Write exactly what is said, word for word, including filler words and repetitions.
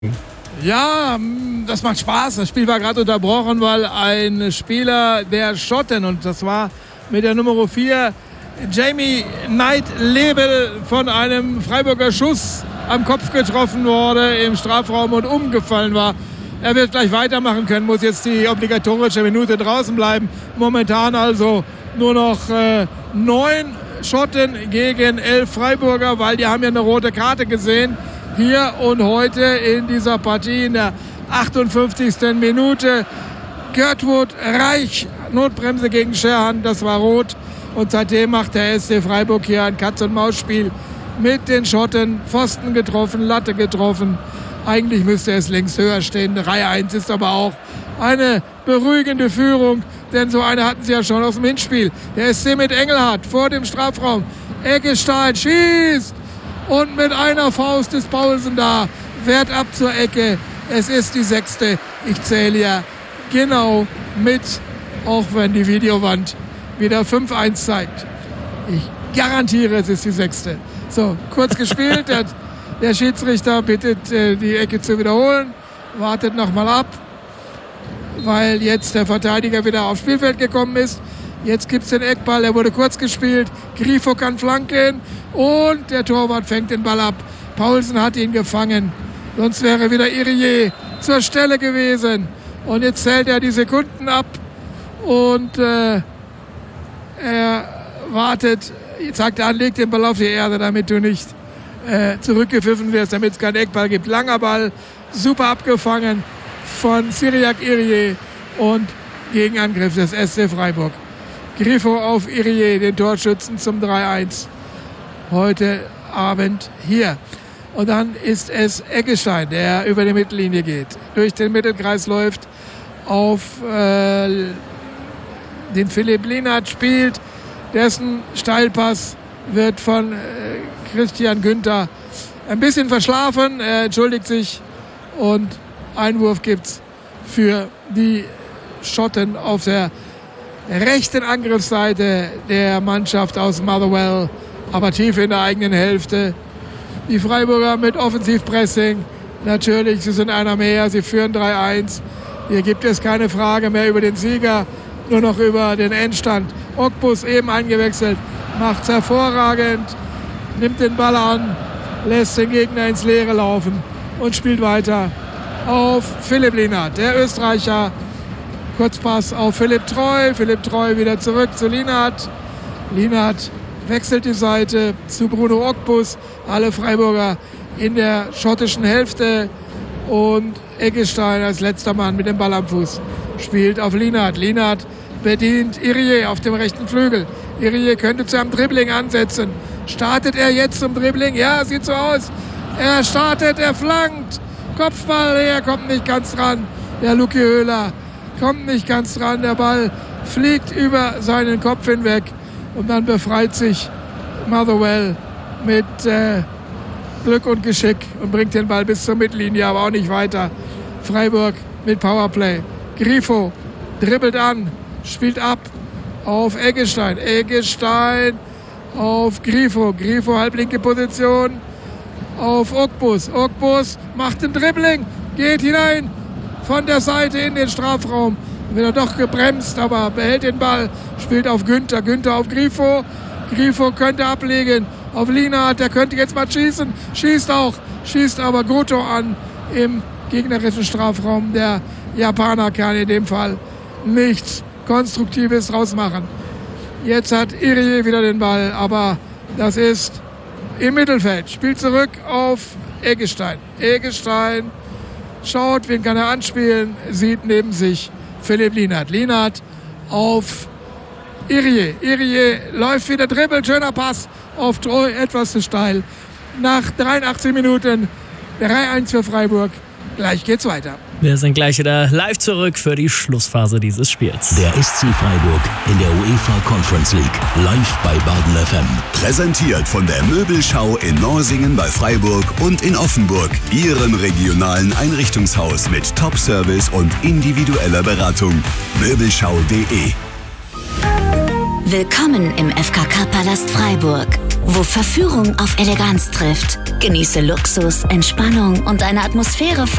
Ja, das macht Spaß. Das Spiel war gerade unterbrochen, weil ein Spieler der Schotten, und das war mit der Nummer vier, Jamie Knight-Lebel, von einem Freiburger Schuss am Kopf getroffen wurde im Strafraum und umgefallen war. Er wird gleich weitermachen können, muss jetzt die obligatorische Minute draußen bleiben. Momentan also nur noch äh, neun Schotten gegen elf Freiburger, weil die haben ja eine rote Karte gesehen. Hier und heute in dieser Partie in der achtundfünfzigsten Minute. Gertwood Reich, Notbremse gegen Scherhan, das war rot. Und seitdem macht der S C Freiburg hier ein Katz-und-Maus-Spiel mit den Schotten. Pfosten getroffen, Latte getroffen. Eigentlich müsste es längst höher stehen. drei eins ist aber auch eine beruhigende Führung, denn so eine hatten sie ja schon aus dem Hinspiel. Der S C mit Engelhardt vor dem Strafraum. Eggestein schießt und mit einer Faust ist Paulsen da. Wehrt ab zur Ecke. Es ist die sechste. Ich zähle ja genau mit, auch wenn die Videowand wieder fünf eins zeigt. Ich garantiere, es ist die sechste. So, kurz gespielt. der, der Schiedsrichter bittet, äh, die Ecke zu wiederholen. Wartet nochmal ab, weil jetzt der Verteidiger wieder aufs Spielfeld gekommen ist. Jetzt gibt es den Eckball, er wurde kurz gespielt. Grifo kann flanken und der Torwart fängt den Ball ab. Paulsen hat ihn gefangen. Sonst wäre wieder Irier zur Stelle gewesen. Und jetzt zählt er die Sekunden ab und äh, er wartet. Jetzt sagt er an, leg den Ball auf die Erde, damit du nicht äh, zurückgepfiffen wirst, damit es keinen Eckball gibt. Langer Ball, super abgefangen von Cyriac Irier und Gegenangriff des S C Freiburg. Grifo auf Irier, den Torschützen, zum drei eins. Heute Abend hier. Und dann ist es Eggestein, der über die Mittellinie geht, durch den Mittelkreis läuft, auf äh, den Philipp Lienert spielt. Dessen Steilpass wird von äh, Christian Günther ein bisschen verschlafen. Er entschuldigt sich und Einwurf gibt's für die Schotten auf der rechten Angriffsseite der Mannschaft aus Motherwell, aber tief in der eigenen Hälfte. Die Freiburger mit Offensivpressing. Natürlich, sie sind einer mehr, sie führen drei eins. Hier gibt es keine Frage mehr über den Sieger, nur noch über den Endstand. Ogbus eben eingewechselt, macht's hervorragend, nimmt den Ball an, lässt den Gegner ins Leere laufen und spielt weiter auf Philipp Lienert, der Österreicher. Kurzpass auf Philipp Treu, Philipp Treu wieder zurück zu Lienert. Lienert wechselt die Seite zu Bruno Ogbus. Alle Freiburger in der schottischen Hälfte und Eggestein als letzter Mann mit dem Ball am Fuß spielt auf Lienert. Lienert bedient Irier auf dem rechten Flügel. Irier könnte zu einem Dribbling ansetzen. Startet er jetzt zum Dribbling? Ja, sieht so aus. Er startet, er flankt. Kopfball, er kommt nicht ganz dran. Der Luki Höhler kommt nicht ganz dran. Der Ball fliegt über seinen Kopf hinweg und dann befreit sich Motherwell mit äh, Glück und Geschick und bringt den Ball bis zur Mittellinie, aber auch nicht weiter. Freiburg mit Powerplay. Grifo dribbelt an, spielt ab auf Eggestein. Eggestein auf Grifo. Grifo halblinke Position auf Ogbus. Ogbus macht den Dribbling, geht hinein von der Seite in den Strafraum. Wird er doch gebremst, aber behält den Ball, spielt auf Günther. Günther auf Grifo. Grifo könnte ablegen auf Lienert, der könnte jetzt mal schießen. Schießt auch, schießt aber Goto an im gegnerischen Strafraum. Der Japaner kann in dem Fall nichts Konstruktives draus machen. Jetzt hat Irier wieder den Ball, aber das ist im Mittelfeld. Spielt zurück auf Eggestein. Eggestein schaut, wen kann er anspielen, sieht neben sich Philipp Lienert. Lienert auf Irier. Irier läuft wieder, dribbelt, schöner Pass auf Treu, etwas zu steil. Nach dreiundachtzig Minuten drei eins für Freiburg. Gleich geht's weiter. Wir sind gleich wieder live zurück für die Schlussphase dieses Spiels. Der S C Freiburg in der UEFA Conference League. Live bei Baden F M. Präsentiert von der Möbelschau in Norsingen bei Freiburg und in Offenburg. Ihrem regionalen Einrichtungshaus mit Top-Service und individueller Beratung. Möbelschau punkt de. Willkommen im F K K-Palast Freiburg, wo Verführung auf Eleganz trifft Genieße Luxus, Entspannung und eine Atmosphäre